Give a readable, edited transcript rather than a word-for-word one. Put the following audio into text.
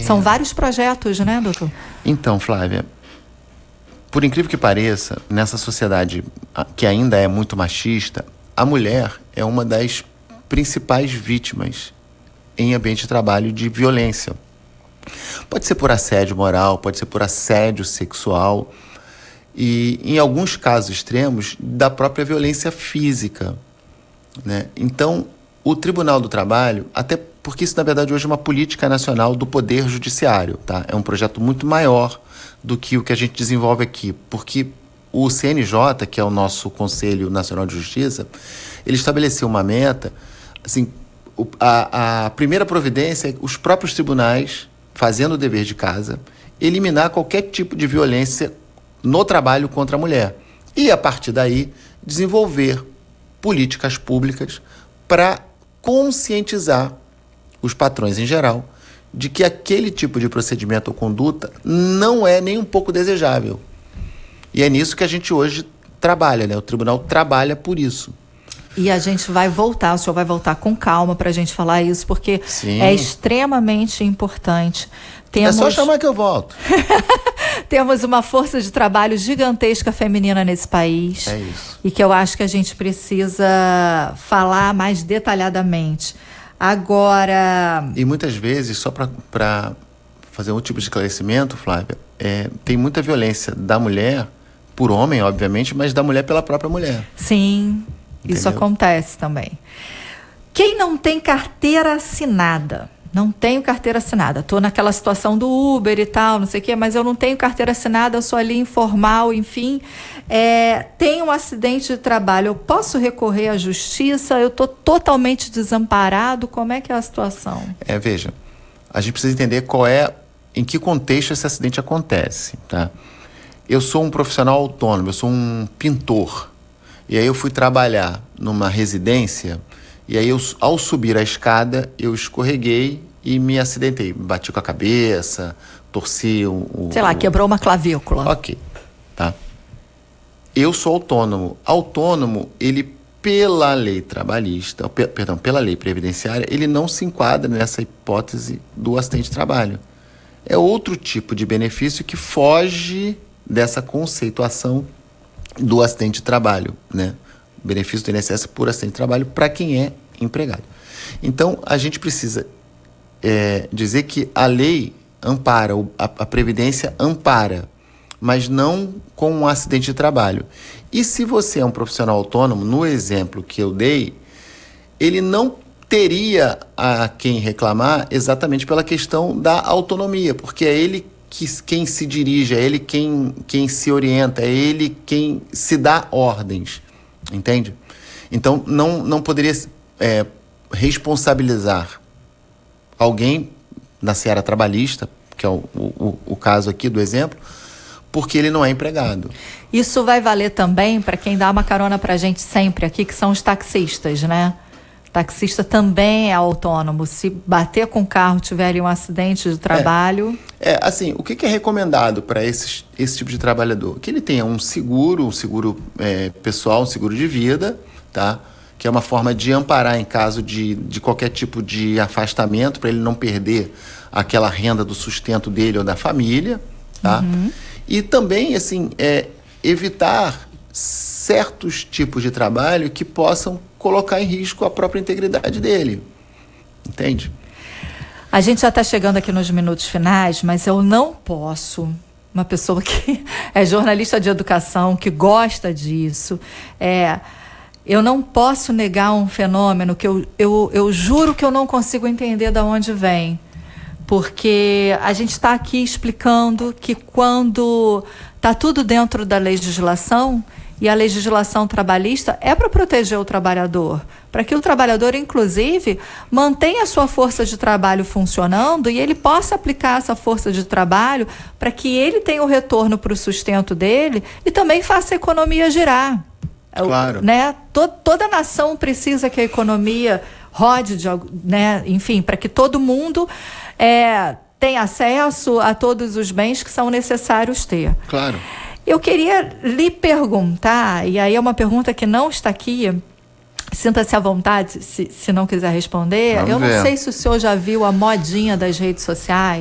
São vários projetos, né, doutor? Então, Flávia, por incrível que pareça, nessa sociedade que ainda é muito machista, a mulher é uma das principais vítimas em ambiente de trabalho de violência. Pode ser por assédio moral, pode ser por assédio sexual e, em alguns casos extremos, da própria violência física, né? Então, o Tribunal do Trabalho, até porque isso, na verdade, hoje é uma política nacional do Poder Judiciário, tá? É um projeto muito maior do que o que a gente desenvolve aqui, porque o CNJ, que é o nosso Conselho Nacional de Justiça, ele estabeleceu uma meta, assim, a primeira providência é os próprios tribunais, fazendo o dever de casa, eliminar qualquer tipo de violência no trabalho contra a mulher. E, a partir daí, desenvolver políticas públicas para conscientizar os patrões em geral de que aquele tipo de procedimento ou conduta não é nem um pouco desejável. E é nisso que a gente hoje trabalha, né? O tribunal trabalha por isso. E a gente vai voltar, o senhor vai voltar com calma para a gente falar isso, porque Sim. É extremamente importante. É só chamar que eu volto. Temos uma força de trabalho gigantesca feminina nesse país. É isso. E que eu acho que a gente precisa falar mais detalhadamente. Agora... E muitas vezes, só para fazer um tipo de esclarecimento, Flávia, tem muita violência da mulher por homem, obviamente, mas da mulher pela própria mulher. Sim, entendeu? Isso acontece também. Quem não tem carteira assinada? Não tenho carteira assinada. Estou naquela situação do Uber e tal, não sei o quê, mas eu não tenho carteira assinada, eu sou ali informal, enfim. Tenho um acidente de trabalho, eu posso recorrer à justiça? Eu estou totalmente desamparado? Como é que é a situação? Veja, a gente precisa entender em que contexto esse acidente acontece, tá? Eu sou um profissional autônomo, eu sou um pintor. E aí eu fui trabalhar numa residência e aí ao subir a escada eu escorreguei e me acidentei. Me bati com a cabeça, torci quebrou uma clavícula. Ok, tá. Eu sou autônomo. Autônomo, ele pela lei trabalhista, pela lei previdenciária, ele não se enquadra nessa hipótese do acidente de trabalho. É outro tipo de benefício que foge dessa conceituação do acidente de trabalho, né? Benefício do INSS por acidente de trabalho para quem é empregado. Então, a gente precisa dizer que a lei ampara, a Previdência ampara, mas não com um acidente de trabalho. E se você é um profissional autônomo, no exemplo que eu dei, ele não teria a quem reclamar exatamente pela questão da autonomia, porque é ele quem se dirige, é ele quem se orienta, é ele quem se dá ordens, entende? Então, não poderia responsabilizar alguém na seara trabalhista, que é o caso aqui do exemplo, porque ele não é empregado. Isso vai valer também para quem dá uma carona para a gente sempre aqui, que são os taxistas, né? Taxista também é autônomo. Se bater com o carro, tiver ali um acidente de trabalho... assim, o que é recomendado para esse tipo de trabalhador? Que ele tenha um seguro pessoal, um seguro de vida, tá? Que é uma forma de amparar em caso de qualquer tipo de afastamento, para ele não perder aquela renda do sustento dele ou da família, tá? Uhum. E também, assim, evitar certos tipos de trabalho que possam colocar em risco a própria integridade dele. Entende? A gente já está chegando aqui nos minutos finais, mas eu não posso, uma pessoa que é jornalista de educação, que gosta disso, eu não posso negar um fenômeno que eu juro que eu não consigo entender de onde vem. Porque a gente está aqui explicando que quando está tudo dentro da legislação, e a legislação trabalhista é para proteger o trabalhador, para que o trabalhador, inclusive, mantenha a sua força de trabalho funcionando e ele possa aplicar essa força de trabalho para que ele tenha o retorno para o sustento dele e também faça a economia girar. Claro. Né? Toda nação precisa que a economia rode, né? Enfim, para que todo mundo tenha acesso a todos os bens que são necessários ter. Claro. Eu queria lhe perguntar, e aí é uma pergunta que não está aqui, sinta-se à vontade, se não quiser responder. Vamos eu ver. Não sei se o senhor já viu a modinha das redes sociais.